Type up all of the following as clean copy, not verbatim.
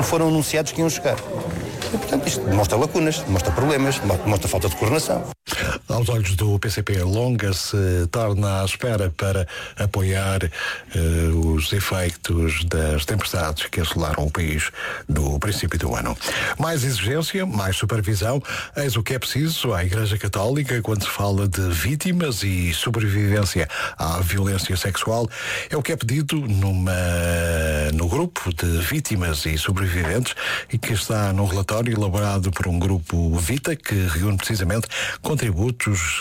foram anunciados que iam chegar. E, portanto, isto demonstra lacunas, demonstra problemas, demonstra falta de coordenação. Aos olhos do PCP, Longa se torna à espera para apoiar os efeitos das tempestades que assolaram o país no princípio do ano. Mais exigência, mais supervisão, eis o que é preciso à Igreja Católica quando se fala de vítimas e sobrevivência à violência sexual. É o que é pedido no grupo de vítimas e sobreviventes e que está num relatório elaborado por um grupo Vita que reúne precisamente contributos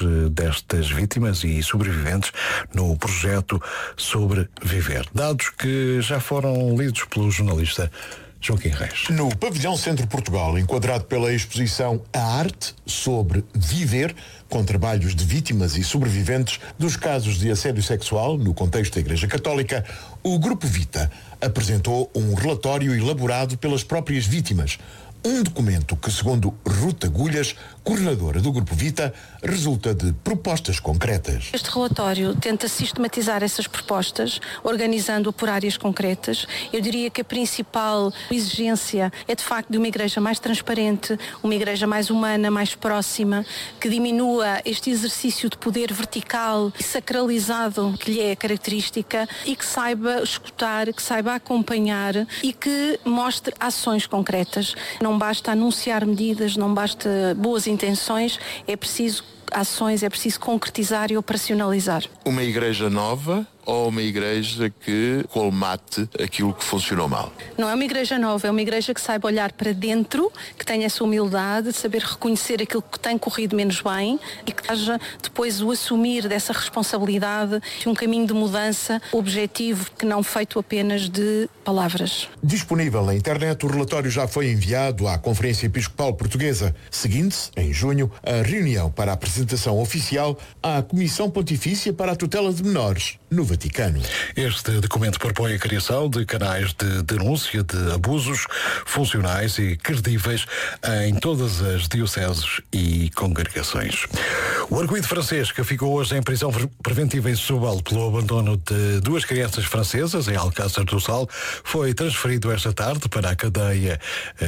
destas vítimas e sobreviventes no projeto Sobreviver. Dados que já foram lidos pelo jornalista Joaquim Reis. No Pavilhão Centro Portugal, enquadrado pela exposição A Arte sobre Viver, com trabalhos de vítimas e sobreviventes dos casos de assédio sexual no contexto da Igreja Católica, o Grupo Vita apresentou um relatório elaborado pelas próprias vítimas. Um documento que, segundo Ruth Agulhas, coordenadora do Grupo Vita, resulta de propostas concretas. Este relatório tenta sistematizar essas propostas, organizando-a por áreas concretas. Eu diria que a principal exigência é, de facto, de uma igreja mais transparente, uma igreja mais humana, mais próxima, que diminua este exercício de poder vertical e sacralizado que lhe é característica e que saiba escutar, que saiba acompanhar e que mostre ações concretas. Não basta anunciar medidas, não basta boas intenções, é preciso ações, é preciso concretizar e operacionalizar. Uma igreja nova ou uma igreja que colmate aquilo que funcionou mal? Não é uma igreja nova, é uma igreja que saiba olhar para dentro, que tenha essa humildade, saber reconhecer aquilo que tem corrido menos bem e que haja depois o assumir dessa responsabilidade de um caminho de mudança objetivo, que não feito apenas de palavras. Disponível na internet, o relatório já foi enviado à Conferência Episcopal Portuguesa. Seguinte-se, em junho, a reunião para a apresentação oficial à Comissão Pontifícia para a Tutela de Menores, no Vaticano. Este documento propõe a criação de canais de denúncia de abusos funcionais e credíveis em todas as dioceses e congregações. O arguido francês, que ficou hoje em prisão preventiva em Setúbal pelo abandono de 2 crianças francesas em Alcácer do Sal, foi transferido esta tarde para a cadeia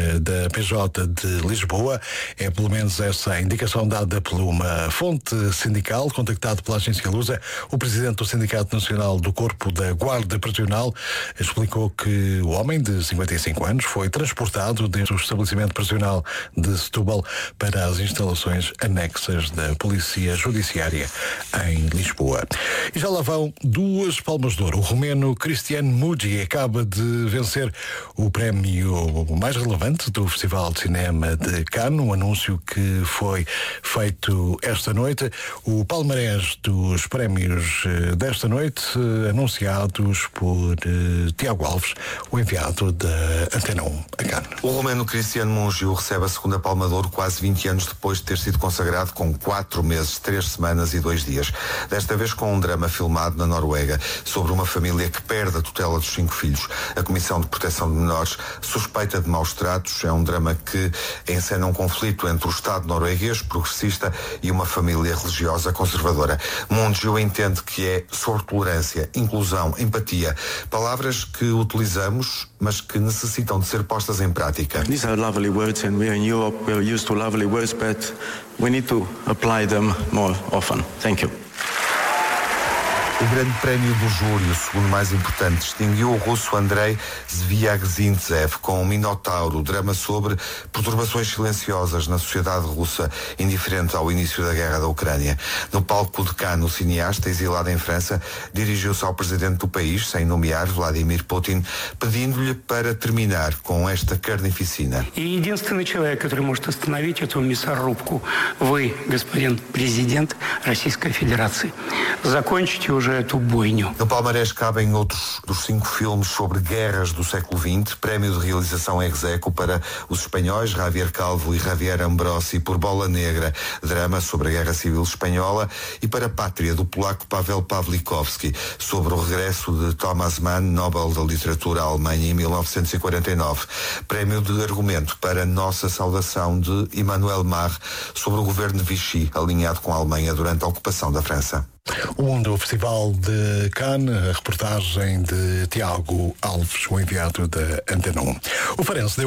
da PJ de Lisboa. É pelo menos essa a indicação dada por uma fonte sindical, contactado pela agência Lusa. O presidente do Sindicato Nacional do Corpo da Guarda Prisional explicou que o homem de 55 anos foi transportado desde o estabelecimento prisional de Setúbal para as instalações anexas da Polícia Judiciária em Lisboa. E já lá vão 2 palmas de ouro. O romeno Cristian Mugi acaba de vencer o prémio mais relevante do Festival de Cinema de Cannes, um anúncio que foi feito esta noite. O palmarés dos prémios desta noite, anunciados por Tiago Alves, o enviado da Antena 1 a Cannes. O romeno Cristian Mungiu recebe a segunda Palma de Ouro quase 20 anos depois de ter sido consagrado, com 4 meses, 3 semanas e 2 dias. Desta vez com um drama filmado na Noruega sobre uma família que perde a tutela dos 5 filhos. A Comissão de Proteção de Menores suspeita de maus tratos. É um drama que encena um conflito entre o Estado norueguês progressista e uma família religiosa conservadora. Mungiu entende que é sobre tolerância, inclusão, empatia, palavras que utilizamos, mas que necessitam de ser postas em prática. These are lovely words and we are in Europe, we are used to lovely words, but we need to apply them more often. Thank you. O grande prémio do júri, o segundo mais importante, distinguiu o russo Andrei Zviagzintsev com Minotauro, drama sobre perturbações silenciosas na sociedade russa, indiferente ao início da guerra da Ucrânia. No palco de Cannes, o cineasta, exilado em França, dirigiu-se ao presidente do país, sem nomear, Vladimir Putin, pedindo-lhe para terminar com esta carnificina. E единственный человек, который может остановить эту мясорубку, вы, господин президент Российской Федерации. Закончите уже. No palmarés cabem outros dos 5 filmes sobre guerras do século XX, prémio de realização ex aequo para os espanhóis Javier Calvo e Javier Ambrosi por Bola Negra, drama sobre a Guerra Civil Espanhola, e para Pátria, do polaco Pavel Pawlikowski, sobre o regresso de Thomas Mann, Nobel da Literatura à Alemanha em 1949. Prémio de argumento para Nossa Saudação de Emmanuel Mar, sobre o governo de Vichy, alinhado com a Alemanha durante a ocupação da França. O Mundo Festival de Cannes, a reportagem de Tiago Alves, o enviado da Antena 1. O Farense deu